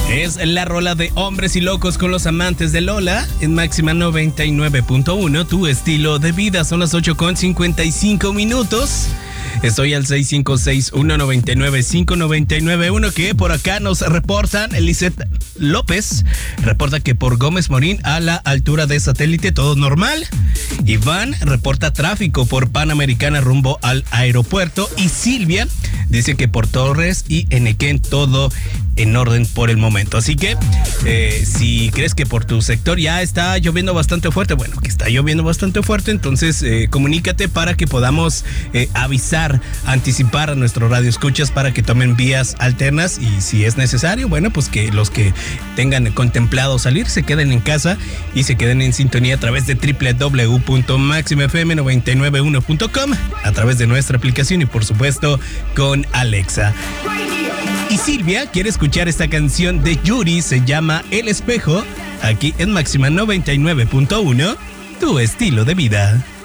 Es la rola de Hombres y Locos con los Amantes de Lola en Máxima 99.1, tu estilo de vida. Son las 8:55. Estoy al 656-199-5991, que por acá nos reportan. Eliseth López reporta que por Gómez Morín a la altura de Satélite todo normal. Iván reporta tráfico por Panamericana rumbo al aeropuerto. Y Silvia dice que por Torres y Enequén todo en orden por el momento. Así que si crees que por tu sector ya está lloviendo bastante fuerte, bueno, que está lloviendo bastante fuerte, entonces comunícate para que podamos avisar, anticipar a nuestros radioescuchas para que tomen vías alternas, y si es necesario, bueno, pues que los que tengan contemplado salir se queden en casa y se queden en sintonía a través de www.maximafm991.com, a través de nuestra aplicación y por supuesto con Alexa. Y Silvia quiere escuchar esta canción de Yuri, se llama El Espejo, aquí en Máxima 99.1, tu estilo de vida.